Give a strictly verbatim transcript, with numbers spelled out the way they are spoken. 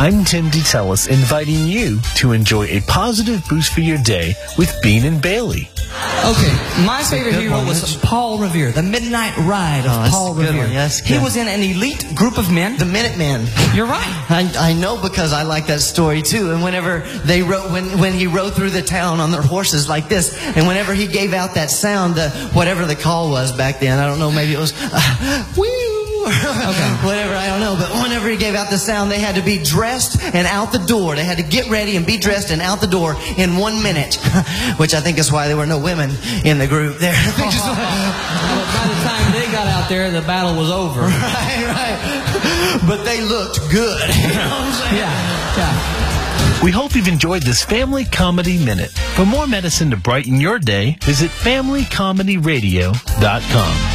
I'm Tim DeTellis, inviting you to enjoy a positive boost for your day with Bean and Bailey. Okay, my favorite hero one, was Mitch. Paul Revere, the Midnight Ride of Oh, that's Paul a good Revere. one, yes, he good. was in an elite group of men. The Minutemen. You're right. I, I know because I like that story too. And whenever they rode, when when he rode through the town on their horses like this, and whenever he gave out that sound, uh, whatever the call was back then, I don't know, maybe it was uh, woo. Okay. Whatever, I don't know. But whenever he gave out the sound, they had to be dressed and out the door. They had to get ready and be dressed and out the door in one minute, which I think is why there were no women in the group there. Well, by the time they got out there, the battle was over. Right, right. But they looked good. You know what I'm saying? Yeah, yeah. We hope you've enjoyed this Family Comedy Minute. For more medicine to brighten your day, visit family comedy radio dot com.